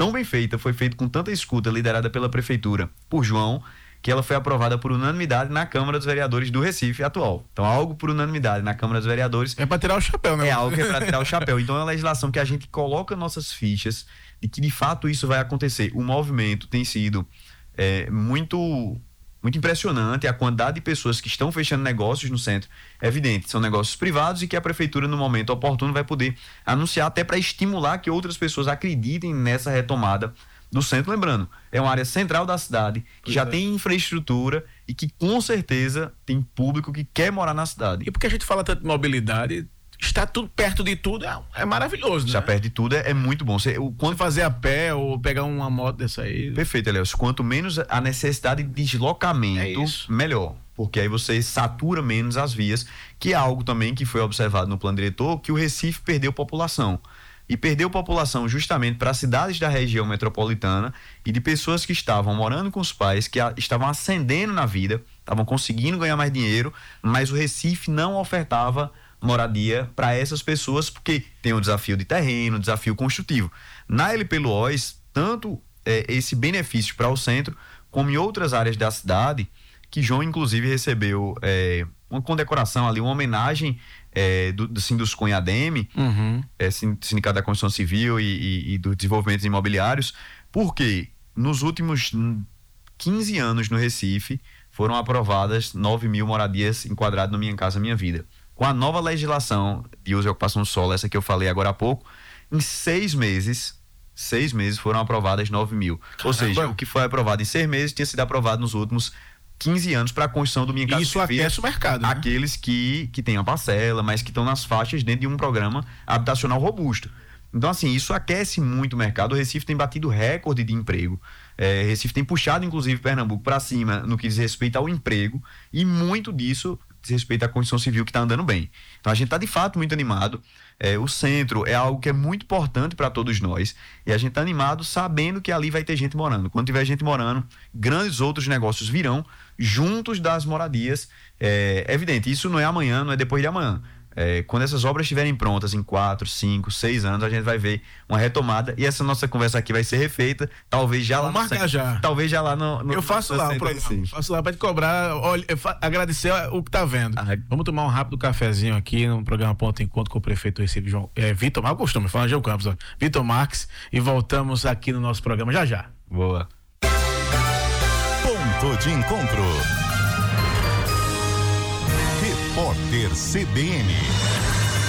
tão bem feita, foi feita com tanta escuta, liderada pela prefeitura, por João, que ela foi aprovada por unanimidade na Câmara dos Vereadores do Recife atual. Então, algo por unanimidade na Câmara dos Vereadores... É para tirar o chapéu, né? É algo que é para tirar o chapéu. Então, é uma legislação que a gente coloca nossas fichas de que, de fato, isso vai acontecer. O movimento tem sido muito impressionante. A quantidade de pessoas que estão fechando negócios no centro é evidente. São negócios privados e que a prefeitura, no momento oportuno, vai poder anunciar até para estimular que outras pessoas acreditem nessa retomada do centro. Lembrando, é uma área central da cidade, que já tem infraestrutura e que com certeza tem público que quer morar na cidade. E porque a gente fala tanto de mobilidade, estar tudo perto de tudo é maravilhoso, né? Já perto de tudo é muito bom. Quando fazer a pé ou pegar uma moto dessa aí... Perfeito, Elias. Quanto menos a necessidade de deslocamento, melhor. Porque aí você satura menos as vias, que é algo também que foi observado no plano diretor, que o Recife perdeu população. E perdeu população justamente para cidades da região metropolitana e de pessoas que estavam morando com os pais, que estavam ascendendo na vida, estavam conseguindo ganhar mais dinheiro, mas o Recife não ofertava moradia para essas pessoas, porque tem o desafio de terreno, o desafio construtivo. Na LP Luoz, tanto esse benefício para o centro, como em outras áreas da cidade, que João inclusive recebeu uma condecoração ali, uma homenagem do Sinduscon ADM, Sindicato da Construção Civil e do Desenvolvimento Imobiliários, porque nos últimos 15 anos no Recife foram aprovadas 9.000 moradias enquadradas no Minha Casa Minha Vida. Com a nova legislação de uso e ocupação do solo, essa que eu falei agora há pouco, em 6 meses foram aprovadas 9.000. Ou seja, o que foi aprovado em 6 meses tinha sido aprovado nos últimos 15 anos para a construção do Minha Casa Minha Vida. Isso aquece o mercado, né? Aqueles que têm a parcela, mas que estão nas faixas dentro de um programa habitacional robusto. Então, assim, isso aquece muito o mercado. O Recife tem batido recorde de emprego. Recife tem puxado, inclusive, Pernambuco para cima no que diz respeito ao emprego, e muito disso diz respeito à construção civil, que está andando bem. Então, a gente está, de fato, muito animado. O centro é algo que é muito importante para todos nós, e a gente está animado sabendo que ali vai ter gente morando. Quando tiver gente morando, grandes outros negócios virão juntos das moradias. É evidente, isso não é amanhã, não é depois de amanhã. Quando essas obras estiverem prontas em 4, 5, 6 anos, a gente vai ver uma retomada, e essa nossa conversa aqui vai ser refeita, talvez já lá talvez já lá no eu faço lá o programa, faço lá para te cobrar, olha, agradecer o que tá vendo. Vamos tomar um rápido cafezinho aqui no programa Ponto Encontro com o prefeito do Recife, Vitor, eu costumo falar João Campos, Vitor Marques, e voltamos aqui no nosso programa já. Boa. Ponto de Encontro. Repórter CBN.